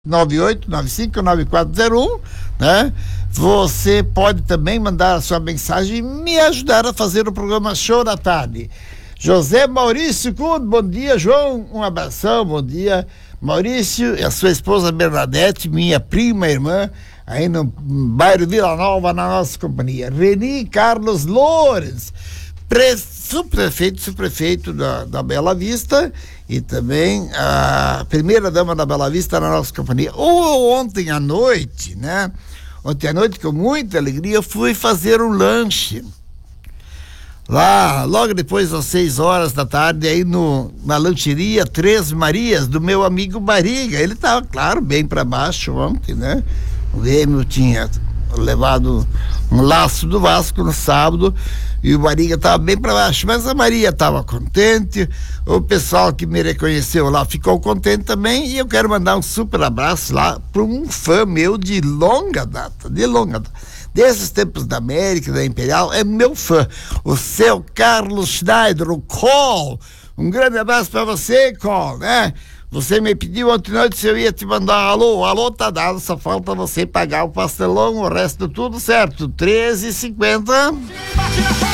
98959401, né? Você pode também mandar a sua mensagem e me ajudar a fazer o programa Show da Tarde. José Maurício Cunha, bom dia, João, um abração, bom dia, Maurício, e a sua esposa Bernadette, minha prima, irmã, aí no bairro Vila Nova, na nossa companhia. Reni Carlos Loures, subprefeito da Bela Vista, e também a primeira dama da Bela Vista na nossa companhia. Ontem à noite, com muita alegria, eu fui fazer um lanche lá, logo depois das 6 horas da tarde, aí na lancheria Três Marias, do meu amigo Bariga. Ele estava, claro, bem para baixo ontem, né? O Grêmio tinha levado um laço do Vasco no sábado e o Bariga estava bem para baixo, mas a Maria estava contente, o pessoal que me reconheceu lá ficou contente também, e eu quero mandar um super abraço lá para um fã meu de longa data, desses tempos da América, da Imperial, é meu fã, o seu Carlos Schneider, o Cole. Um grande abraço para você, Cole, né? Você me pediu ontem noite se eu ia te mandar alô tá dado, só falta você pagar o pastelão, o resto tudo certo, 13,50.